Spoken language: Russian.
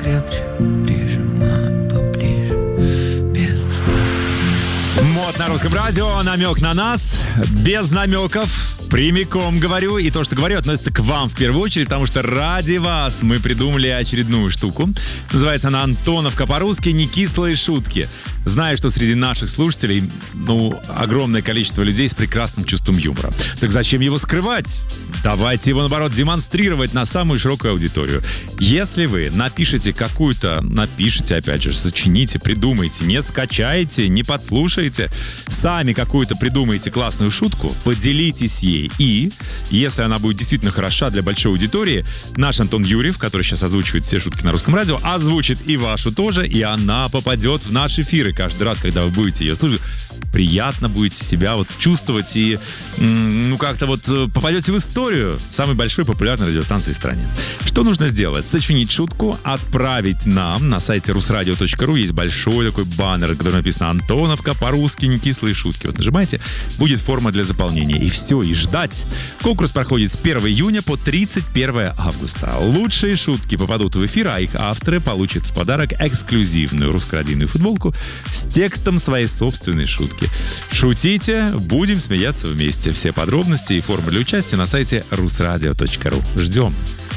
крепче прижимать поближе, без остатка. Мод на русском радио, намек на нас, без намеков. Прямиком говорю, и то, что говорю, относится к вам в первую очередь, потому что ради вас мы придумали очередную штуку. Называется она «Антоновка» по-русски, не кислые шутки. Знаю, что среди наших слушателей, огромное количество людей с прекрасным чувством юмора. Так зачем его скрывать? Давайте его, наоборот, демонстрировать на самую широкую аудиторию. Если вы напишите, опять же, сочините, придумайте, не скачаете, не подслушаете, сами какую-то придумаете классную шутку, поделитесь ей. И, если она будет действительно хороша для большой аудитории, наш Антон Юрьев, который сейчас озвучивает все шутки на русском радио, озвучит и вашу тоже, и она попадет в наш эфир. И каждый раз, когда вы будете ее слушать, приятно будете себя чувствовать и, как-то попадете в историю самой большой популярной радиостанции в стране. Что нужно сделать? Сочинить шутку, отправить нам на сайте rusradio.ru. Есть большой такой баннер, где написано «Антоновка» по-русски, не кислые шутки. Нажимаете, будет форма для заполнения. И все, и ждать. Конкурс проходит с 1 июня по 31 августа. Лучшие шутки попадут в эфир, а их авторы получат в подарок эксклюзивную русско-радийную футболку с текстом своей собственной шутки. Шутите, будем смеяться вместе. Все подробности и формы для участия на сайте rusradio.ru. Ждем.